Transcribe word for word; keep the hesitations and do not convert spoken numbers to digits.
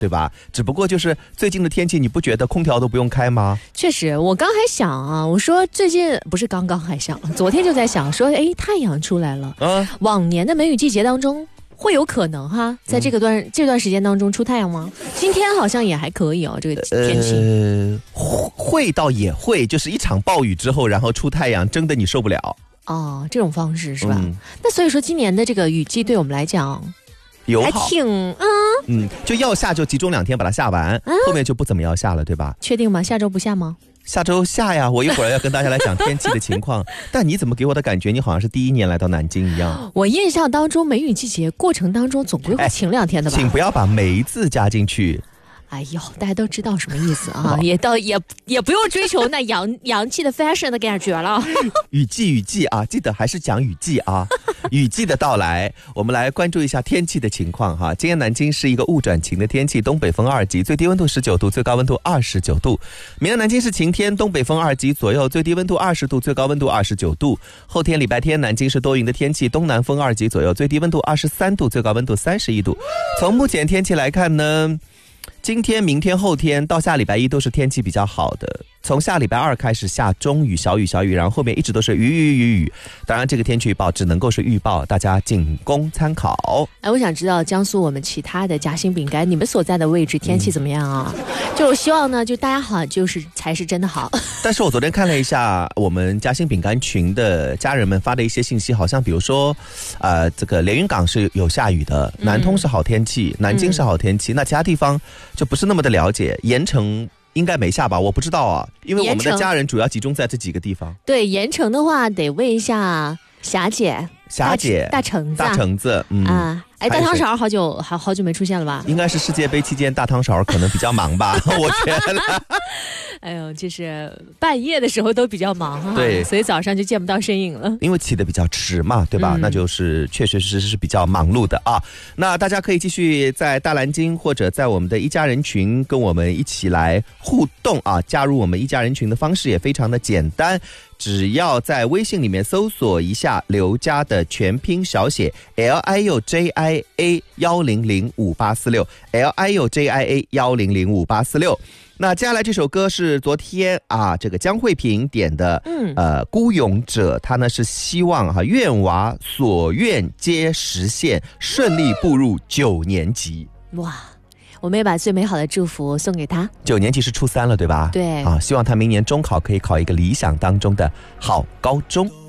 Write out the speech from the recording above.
对吧？只不过就是最近的天气，你不觉得空调都不用开吗？ 确实，我刚还想啊，我说最近不是刚刚还想，昨天就在想说，哎，太阳出来了。嗯，往年的梅雨季节当中会有可能哈，在这个段、嗯、这段时间当中出太阳吗？今天好像也还可以哦，这个天气。 呃，会倒也会，就是一场暴雨之后，然后出太阳，真的你受不了。 哦，这种方式是吧？嗯、那所以说今年的这个雨季对我们来讲。 友好， 还挺嗯嗯，就要下就集中两天把它下完、啊，后面就不怎么要下了，对吧？ 确定吗？下周不下吗？ 下周下呀，我一会儿要跟大家来讲天气的情况。但你怎么给我的感觉，你好像是第一年来到南京一样？ 我印象当中，梅雨季节过程当中总归会晴两天的吧？ 请不要把梅字加进去。 哎呦，大家都知道什么意思啊？也到也也不用追求那洋洋气的 fashion 的感觉了。 雨季雨季啊，记得还是讲雨季啊。雨季的到来，我们来关注一下天气的情况哈。今天南京是一个雾转晴的天气，东北风二级，最低温度十九度，最高温度二十九度。明天南京是晴天，东北风二级左右，最低温度二十度，最高温度二十九度。后天礼拜天南京是多云的天气，东南风二级左右，最低温度二十三度，最高温度三十一度。从目前天气来看呢，今天、明天、后天到下礼拜一都是天气比较好的。从下礼拜二开始下中雨、小雨、小雨，然后后面一直都是雨雨雨雨。当然，这个天气预报只能够是预报，大家仅供参考。 哎，我想知道江苏我们其他的夹心饼干，你们所在的位置天气怎么样啊？嗯、就我希望呢，就大家好，就是才是真的好。 但是我昨天看了一下我们夹心饼干群的家人们发的一些信息，好像比如说，呃，这个连云港是有下雨的，南通是好天气，嗯、南京是好天气，嗯、那其他地方就不是那么的了解。盐城应该没下吧，我不知道啊，因为我们的家人主要集中在这几个地方。 对，盐城的话得问一下霞姐。 霞姐、 大橙子、 大橙子，嗯啊，哎，大汤勺好久好好久没出现了吧？ 应该是世界杯期间大汤勺可能比较忙吧，我觉得。 哎呦，就是半夜的时候都比较忙哈， 对， 所以早上就见不到身影了。 因为起得比较迟嘛，对吧？嗯、那就是确确实实是比较忙碌的啊。那大家可以继续在大蓝鲸或者在我们的一家人群跟我们一起来互动啊，加入我们一家人群的方式也非常的简单。只要在微信里面搜索一下刘家的全拼小写 L I U J I A 一零零五八四六 L I U J I A 一零零五八四六。那接下来这首歌是昨天啊，这个江慧萍点的，嗯，呃，孤勇者，他呢是希望哈、啊、愿娃所愿皆实现，顺利步入九年级。 哇！我们也把最美好的祝福送给他。 九年级是初三了，对吧？ 对。 啊，希望他明年中考可以考一个理想当中的好高中。